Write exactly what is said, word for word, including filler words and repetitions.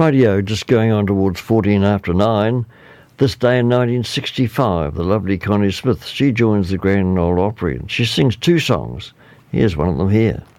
Radio, just going on towards fourteen after nine. This day in nineteen sixty-five, the lovely Connie Smith, she joins the Grand Ole Opry and she sings two songs. Here's one of them here.